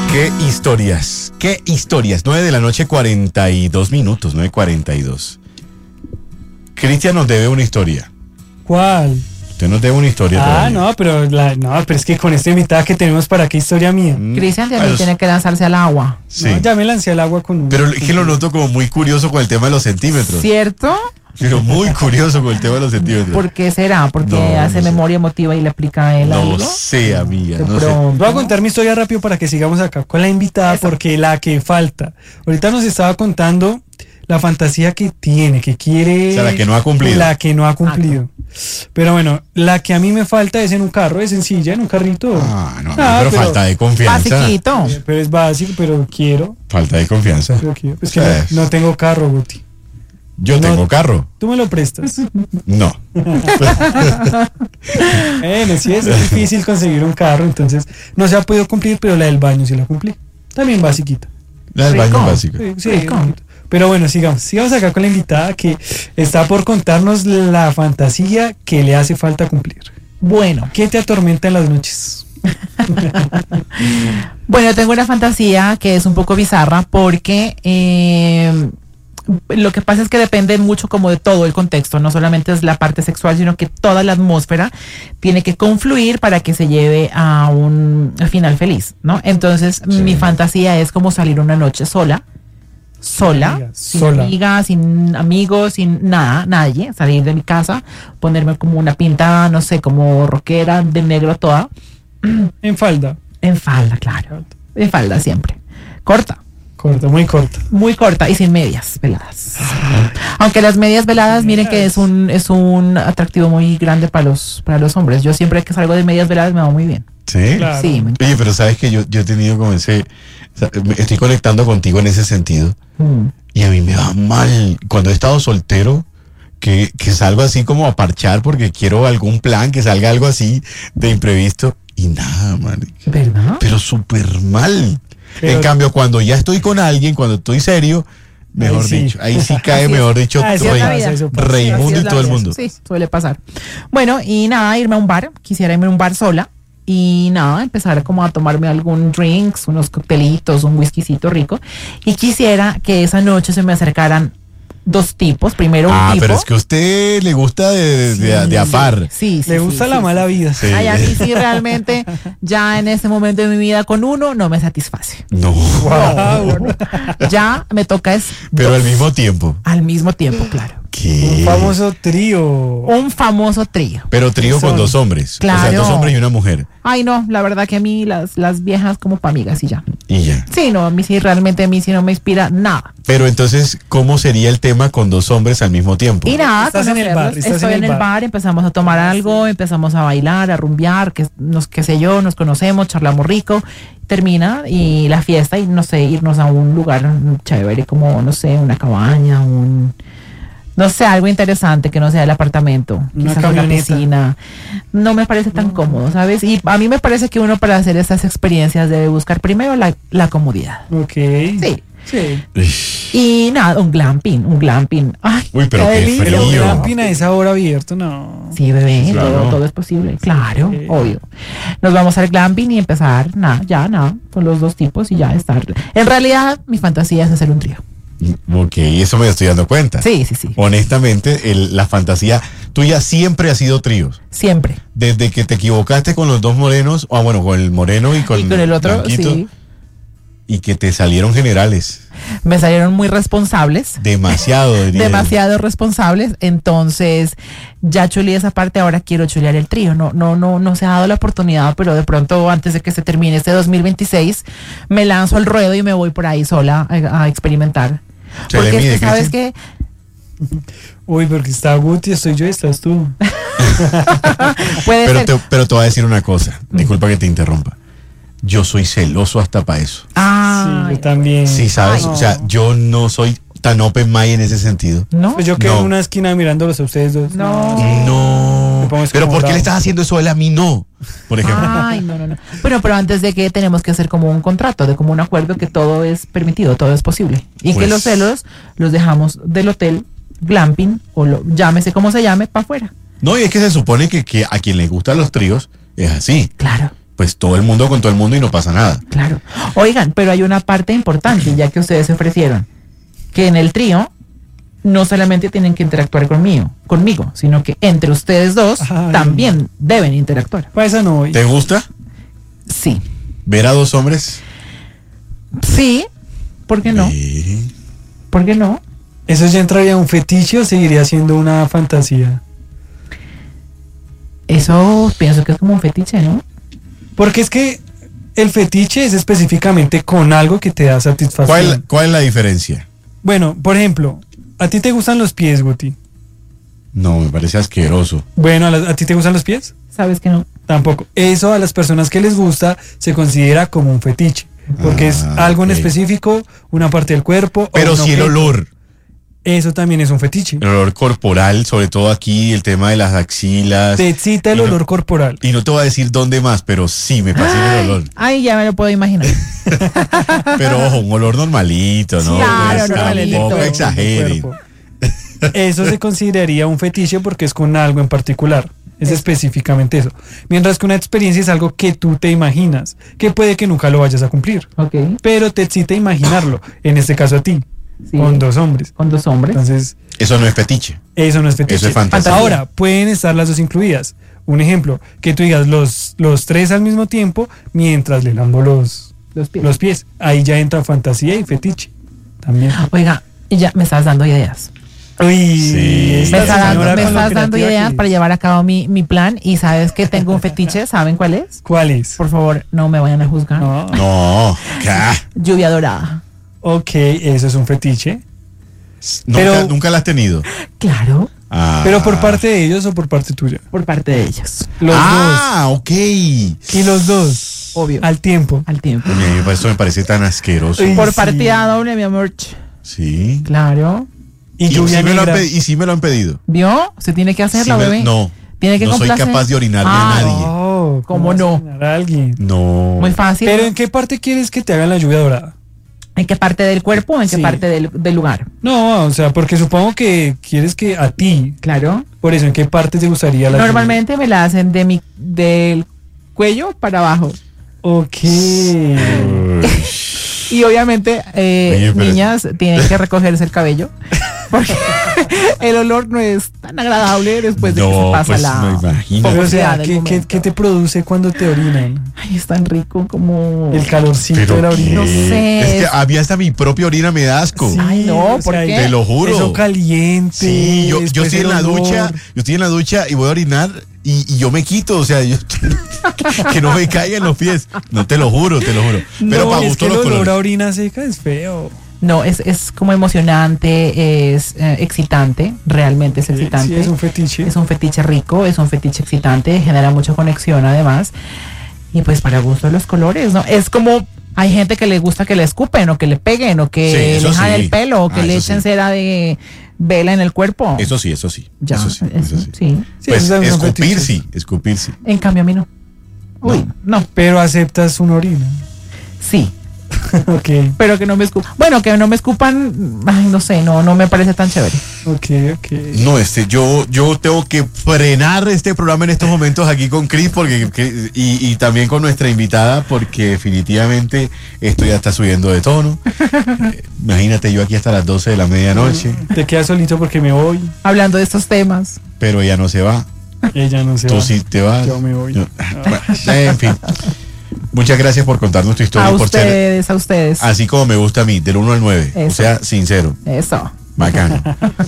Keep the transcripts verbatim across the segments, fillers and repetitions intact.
Qué historias, qué historias. nueve de la noche, cuarenta y dos minutos, nueve cuarenta y dos. Cristian nos debe una historia. ¿Cuál? Usted nos debe una historia. Ah, todavía. no, pero la, no, pero es que con esta invitada que tenemos, ¿para qué historia mía? Mm, Cristian también a los- tiene que lanzarse al agua. Sí. No, ya me lancé al agua con un... Pero es que lo noto como muy curioso con el tema de los centímetros. ¿Cierto? Pero muy curioso con el tema de los centímetros. ¿Por qué será? ¿Porque No, hace no sé. memoria emotiva y le aplica a él No algo? sé, amiga, De no sé. pronto. Voy a contar mi historia rápido para que sigamos acá con la invitada, Eso. porque la que falta. Ahorita nos estaba contando la fantasía que tiene, que quiere... O sea, la que no ha cumplido. La que no ha cumplido. Pero bueno, la que a mí me falta es en un carro, es sencilla, en un carrito. Ah, no, Ah, pero, pero- falta de confianza. Basiquito. Eh, Pero es básico, pero quiero. Falta de confianza. pero quiero. Es que Pues- no, no tengo carro, Guti. Yo No. tengo carro. Tú me lo prestas. No. Bueno, sí es difícil conseguir un carro, entonces no se ha podido cumplir, pero la del baño sí la cumplí. También basiquita. Las Rico. baños básicas. Sí, sí, Rico. pero bueno, sigamos. Sigamos acá con la invitada que está por contarnos la fantasía que le hace falta cumplir. Bueno, ¿Qué te atormenta en las noches? bueno, tengo una fantasía que es un poco bizarra porque eh, lo que pasa es que depende mucho como de todo el contexto, no solamente es la parte sexual, sino que toda la atmósfera tiene que confluir para que se lleve a un final feliz, ¿no? Entonces, Sí. mi fantasía es como salir una noche sola, sola, Amiga, sin sola. amigas, sin amigos, sin nada, nadie, salir de mi casa, ponerme como una pinta, no sé, como rockera, de negro toda, En falda. en falda, claro, en falda siempre, corta. Corta, muy corta. Muy corta y sin medias veladas. Aunque las medias veladas, miren que es un es un atractivo muy grande para los para los hombres. Yo siempre que salgo de medias veladas me va muy bien. ¿Sí? Claro. Sí, me encanta. Oye, pero sabes que yo, yo he tenido como ese... o sea, me- estoy conectando contigo en ese sentido. Mm. Y a mí me va mal. Cuando he estado soltero, que, que salgo así como a parchar porque quiero algún plan, que salga algo así de imprevisto. Y nada, man. ¿Verdad? Pero súper mal. Pero- En cambio, cuando ya estoy con alguien, cuando estoy serio, mejor Ahí sí. dicho, ahí sí cae, Así es. mejor dicho, Ah, eso Rey- pasa, eso pasa. Raimundo Así es y la todo el vida. mundo. Sí, suele pasar. Bueno, y nada, irme a un bar. Quisiera irme a un bar sola. Y nada, empezar como a tomarme algún drinks, unos coctelitos, un whiskycito rico. Y quisiera que esa noche se me acercaran dos tipos. Primero un Ah, tipo. pero es que a usted le gusta de, de, de afar. Sí, sí, Le sí, gusta sí, la sí. mala vida. Sí. Ay, a mí sí realmente ya en este momento de mi vida con uno no me satisface. No, Wow. Ya me toca es pero dos al mismo tiempo. al mismo tiempo, claro. ¿Qué? Un famoso trío. Un famoso trío. Pero trío con Son- dos hombres. O sea, Claro. dos hombres y una mujer. Ay, no, la verdad que a mí las, las viejas como pa' amigas y ya. Y ya. Sí, no, a mí sí, realmente a mí sí no me inspira nada. Pero entonces, ¿cómo sería el tema con dos hombres al mismo tiempo? Y nada, Estás en el conocerlos. bar, estás Estoy en en el el bar. bar, empezamos a tomar algo, empezamos a bailar, a rumbear, que nos, qué sé yo, nos conocemos, charlamos rico, termina y la fiesta y no sé, irnos a un lugar chévere como, no sé, una cabaña, un... No sé, algo interesante que no sea el apartamento, Una quizás una camioneta. piscina. No me parece tan cómodo, ¿sabes? Y a mí me parece que uno para hacer estas experiencias debe buscar primero la, la comodidad. Ok. Sí. Sí. Ish. Y nada, un glamping, un glamping. Ay, Uy, pero qué delicia. Pero frío. glamping a esa hora abierto, no. Sí, bebé, Claro. todo, todo es posible. Claro, Sí. obvio. Nos vamos al glamping y empezar, nada, ya, nada, con los dos tipos y ya estar. En realidad, mi fantasía es hacer un trío. Ok, eso me estoy dando cuenta. Sí, sí, sí. Honestamente, el- la fantasía tuya siempre ha sido tríos. Siempre. Desde que te equivocaste con los dos morenos, o ah, bueno, con el moreno y con, Y con el otro, blanquito, sí. y que te salieron generales. Me salieron muy responsables. Demasiado, diría yo. Demasiado responsables, entonces ya chuleé esa parte, ahora quiero chulear el trío. No, no, no, no se ha dado la oportunidad, pero de pronto antes de que se termine este dos mil veintiséis me lanzo al ruedo y me voy por ahí sola a, a experimentar. Se le Porque es mide, que, sabes Cristian. que Uy, porque está Guti, estoy yo y estás tú. puede Pero ser. te, pero te voy a decir una cosa. Disculpa que te interrumpa. Yo soy celoso hasta para eso. Ah, Sí, yo también. Sí, ¿sabes? Ay. O sea, yo no soy tan open mind en ese sentido. ¿no? Pues yo quedo No. en una esquina mirándolos a ustedes dos. No. No. Me pongo Pero ¿por qué descontrolado. le estás haciendo eso a él a mí no? Por ejemplo. Ay, no, no, no. Bueno, pero antes de que tenemos que hacer como un contrato, de como un acuerdo que todo es permitido, todo es posible. Y Pues- que los celos los dejamos del hotel, glamping, o lo, llámese como se llame, para afuera. No, y es que se supone que, que a quien le gustan los tríos es así. Claro. pues todo el mundo con todo el mundo y no pasa nada. Claro. Oigan, pero hay una parte importante, ya que ustedes se ofrecieron, que en el trío no solamente tienen que interactuar conmigo, conmigo, sino que entre ustedes dos Ay. también deben interactuar. Para esa no voy. ¿Te gusta Sí. ver a dos hombres? Sí. ¿Por qué no? Sí. ¿Por qué no? ¿Eso ya entraría un fetiche o seguiría siendo una fantasía? Eso pienso que es como un fetiche, ¿no? Porque es que el fetiche es específicamente con algo que te da satisfacción. ¿Cuál, ¿Cuál es la diferencia? Bueno, por ejemplo, ¿a ti te gustan los pies, Guti? No, me parece asqueroso. Bueno, ¿a, la- ¿a ti te gustan los pies? ¿Sabes que no? Tampoco. Eso a las personas que les gusta se considera como un fetiche. Porque es Ah, algo en ok. específico, una parte del cuerpo. o Pero un sí el objeto. olor, Eso también es un fetiche. el olor corporal, sobre todo aquí, el tema de las axilas. Te excita el Y no- olor corporal. Y no te voy a decir dónde más, pero sí me fascina el olor. Ay, ya me lo puedo imaginar. Pero ojo, un olor normalito, ¿no? Claro, Pues, normalito. tampoco Del exageren. cuerpo. Eso se consideraría un fetiche porque es con algo en particular. Es específicamente eso. Mientras que una experiencia es algo que tú te imaginas, que puede que nunca lo vayas a cumplir, Ok. pero te excita imaginarlo. En este caso a ti, Sí. con dos hombres. Con dos hombres. Entonces, Eso no es fetiche. eso no es fetiche. Eso es fantasía. Ahora, pueden estar las dos incluidas. Un ejemplo, que tú digas los, los tres al mismo tiempo mientras le lambo los, Los pies. los pies. Ahí ya entra fantasía y fetiche. También. Oiga, y ya me estás dando ideas. Uy, Sí. esta Me, está dando- señora me con lo estás dando creativa ideas que para es. llevar a cabo mi, mi plan y sabes que tengo un fetiche, ¿saben cuál es? ¿Cuál es? Por favor, no me vayan a juzgar. No. No, ¿qué? Lluvia dorada. Ok, eso es un fetiche. Nunca, Pero- nunca la has tenido. Claro, Ah. ¿Pero por parte de ellos o por parte tuya? por parte de ellos. Los Ah, ok. dos. Y los dos. Obvio. Al tiempo. Al tiempo. Oye, eso me parece tan asqueroso. Uy. Por sí. partida doble, mi amor. Sí. Claro. Y, Y, lluvia sí me lo han negra. pedi- y sí me lo han pedido. ¿Vio? Se tiene que hacerlo, Sí me- bebé. no, Tiene que no soy complacer. capaz de orinarme Ah, a nadie. Oh, ¿Cómo vas a no? engañar a alguien. No. Muy fácil. Pero ¿en qué parte quieres que te hagan la lluvia dorada? ¿En qué parte del cuerpo o en qué Sí. parte del, del lugar? No, o sea, porque supongo que quieres que a ti, Claro. por eso, ¿en qué parte te gustaría la Normalmente me la hacen de mi del cuello para abajo. lluvia? Ok. Uy. Y obviamente, eh, Oye, pero- niñas tienen que recogerse el cabello. Porque el olor no es tan agradable después de que se No, pasa pues la. me imagino. Pero, o sea, del ¿qué, qué, momento. qué te produce cuando te orinan? Ay, es tan rico como. El calorcito ¿Pero de la qué? orina. No sé. Es que a mí hasta mi propia orina me da asco. Sí, Ay, no, o ¿por sea, qué? Te lo juro. Eso caliente. Sí, yo, yo después estoy en el la olor. ducha, yo estoy en la ducha y voy a orinar y, y yo me quito, o sea, yo, que no me caigan los pies. No te lo juro, te lo juro. Pero No, para es gusto que el los olor a colores. orina seca es feo. No, es, es como emocionante, es eh, excitante, realmente es excitante. Sí, es un fetiche. Es un fetiche rico, es un fetiche excitante, genera mucha conexión además. Y pues para gusto de los colores, ¿no? Es como hay gente que le gusta que le escupen o que le peguen o Sí, que eso le jalen sí. el pelo o que Ah, le eso echen sí. cera de vela en el cuerpo. Eso sí, eso sí. ya, eso sí, eso, eso sí. sí. Sí, Pues esos también son escupir fetiches. sí, escupir sí. En cambio a mí no. Uy, no, Pero aceptas una orina. sí, Ok, pero que no me escupan. Bueno, que no me escupan, ay, no sé, no, no me parece tan chévere. ok, ok. No, este, yo, yo tengo que frenar este programa en estos momentos aquí con Chris porque, que- y, y también con nuestra invitada porque definitivamente esto ya está subiendo de tono. Eh, Imagínate yo aquí hasta las doce de la medianoche, Te quedas solito porque me voy. Hablando de estos temas. pero ella no se va. Ella no se Tú va. sí te vas. Yo me voy. Yo- bueno, en fin. Muchas gracias por contarnos tu historia A y por ser ustedes, a ustedes. así como me gusta a mí, del uno al nueve. O Eso. sea, sincero, Eso. bacano.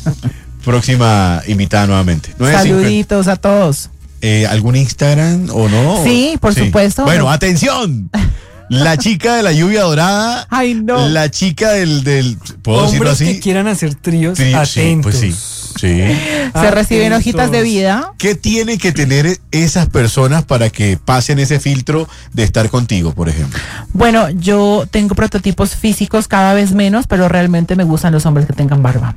Próxima invitada nuevamente. nueve cincuenta. Saluditos a todos. Eh, ¿Algún Instagram o no? Sí, por supuesto. Bueno, atención. La chica de la lluvia dorada. Ay, no. La chica del, del ¿puedo decirlo Hombres así? que quieran hacer tríos, Sí, sí, atentos. pues sí. Sí. Se reciben Atentos. hojitas de vida. ¿Qué tiene que tener esas personas para que pasen ese filtro de estar contigo, por ejemplo? Bueno, yo tengo prototipos físicos cada vez menos, pero realmente me gustan los hombres que tengan barba.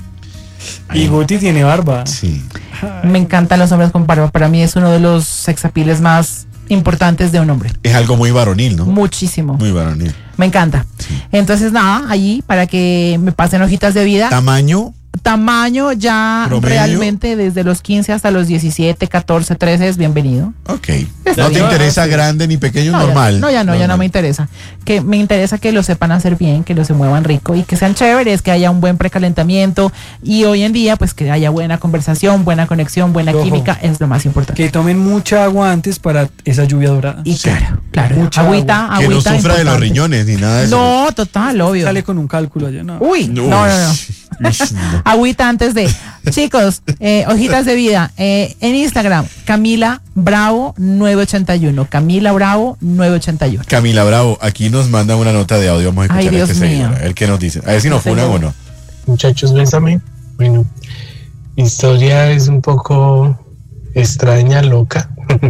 Y Guti tiene barba. Sí. Me encantan los hombres con barba. Para mí es uno de los sexapiles más importantes de un hombre. Es algo muy varonil, ¿no? Muchísimo. Muy varonil. Me encanta. Entonces, nada, allí para que me pasen hojitas de vida. Tamaño, tamaño ya ¿Promedio? realmente desde los quince hasta los diecisiete, catorce, trece es bienvenido. Ok. Está ¿No te bien. interesa grande ni pequeño, No, ya- normal? no, ya no, ya no Normal. me interesa. Que me interesa que lo sepan hacer bien, que lo se muevan rico y que sean chéveres, que haya un buen precalentamiento y hoy en día pues que haya buena conversación, buena conexión, buena Ojo. química, es lo más importante. Que tomen mucha agua antes para esa lluvia dorada. Y Sí. claro, claro, Mucha agüita, agua. Que no agüita sufra de los importante. riñones ni nada de eso. No, total, obvio. Sale con un cálculo allá, ¿no? Uy, no, no, no. No. Agüita antes de. Chicos, eh, hojitas de vida. eh, en Instagram, Camila Bravo nueve ochenta y uno. Camila Bravo nueve ochenta y uno. Camila Bravo, aquí nos manda una nota de audio. Vamos a Ay, escuchar a Dios este seguidor. mío. A ver qué nos dice. A ver si nos No funan tengo- o no. Muchachos, bésame. Bueno, mi historia es un poco extraña, loca.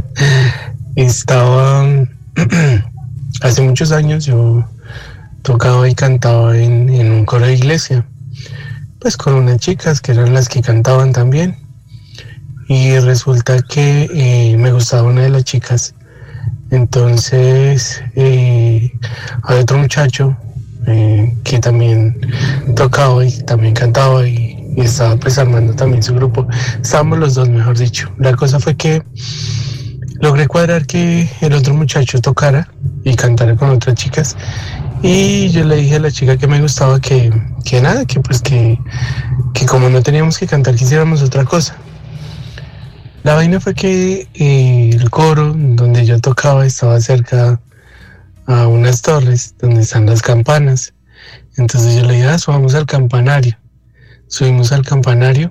Estaba hace muchos años, yo tocaba y cantaba en, en un coro de iglesia, pues con unas chicas que eran las que cantaban también. Y resulta que eh, me gustaba una de las chicas. Entonces, eh, hay otro muchacho eh, que también tocaba y también cantaba y, y estaba pues armando también su grupo. Estábamos los dos, mejor dicho. La cosa fue que logré cuadrar que el otro muchacho tocara y cantara con otras chicas. Y yo le dije a la chica que me gustaba que, que nada, que pues que, que como no teníamos que cantar, que hiciéramos otra cosa. La vaina fue que eh, el coro donde yo tocaba estaba cerca a unas torres donde están las campanas. Entonces yo le dije, ah, subamos al campanario. Subimos al campanario.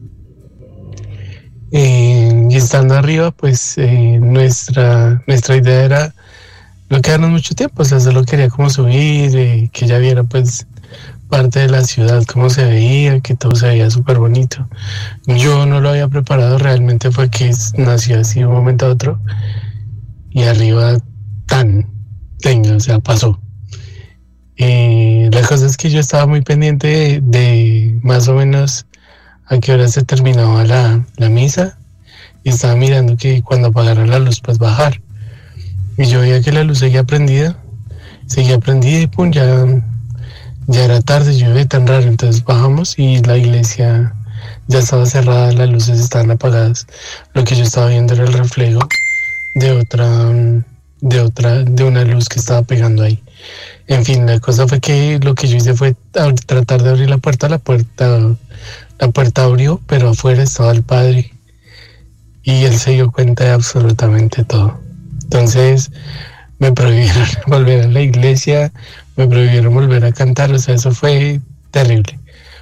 Eh, y estando arriba, pues eh, nuestra, nuestra idea era no quedarnos mucho tiempo. O sea, solo quería como subir, eh, que ella viera pues parte de la ciudad, cómo se veía, que todo se veía súper bonito. Yo no lo había preparado, realmente fue que nació así de un momento a otro. Y arriba tan, tenga, o sea, pasó. Eh, la cosa es que yo estaba muy pendiente de, de más o menos a qué hora se terminaba la, la misa y estaba mirando que cuando apagara la luz pues bajar. Y yo veía que la luz seguía prendida, seguía prendida y pum, ya, ya era tarde, yo veía tan raro, entonces bajamos y la iglesia ya estaba cerrada, las luces estaban apagadas. Lo que yo estaba viendo era el reflejo de otra, de otra, de una luz que estaba pegando ahí. En fin, la cosa fue que lo que yo hice fue ab- tratar de abrir la puerta, la puerta, la puerta abrió, pero afuera estaba el padre y él se dio cuenta de absolutamente todo. Entonces me prohibieron volver a la iglesia, me prohibieron volver a cantar, o sea, eso fue terrible.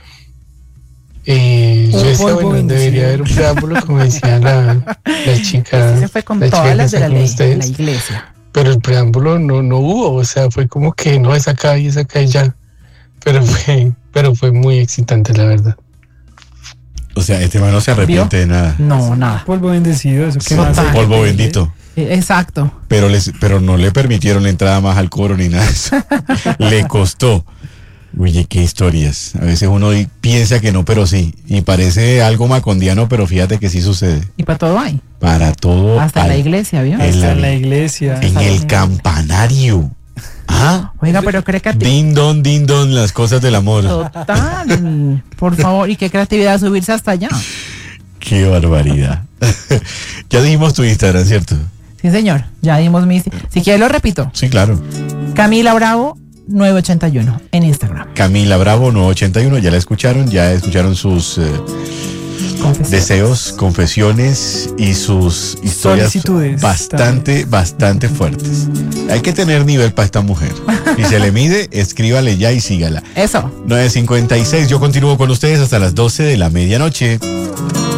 Y yo Un decía, polvo bueno, bendecido. debería haber un preámbulo, como decía la, la chica. Se fue con la chica todas que las de está la con ley, ustedes. la iglesia. Pero el preámbulo no, no hubo, o sea, fue como que no es acá y es acá y ya. Pero fue, pero fue muy excitante, la verdad. O sea, este man no se arrepiente de nada. No, nada. Polvo bendecido, eso que Sí, más. Total. polvo bendito. Eh, Exacto. Pero, les, pero no le permitieron la entrada más al coro ni nada de eso. Le costó. Oye, qué historias. A veces uno di- piensa que no, pero sí. Y parece algo macondiano, pero fíjate que sí sucede. Y para todo hay. Para todo. Hasta en la hay. iglesia, ¿vio? En Hasta la- en la iglesia. En el campanario. Ah, Oiga, pero cree que a ti- din don, din don, las cosas del amor. Total. Por favor, y qué creatividad subirse hasta allá. Qué barbaridad. Ya dijimos tu Instagram, ¿cierto? Sí, señor. Ya dimos mis. Si quiere lo repito. Sí, claro. Camila Bravo nueve ochenta y uno en Instagram. Camila Bravo, nueve ochenta y uno, ya la escucharon, ya escucharon sus eh, Confesión. deseos, confesiones y sus historias Solicitudes bastante, bastante fuertes. Hay que tener nivel para esta mujer. Si se le mide, escríbale ya y sígala. Eso. nueve cincuenta y seis, yo continúo con ustedes hasta las doce de la medianoche.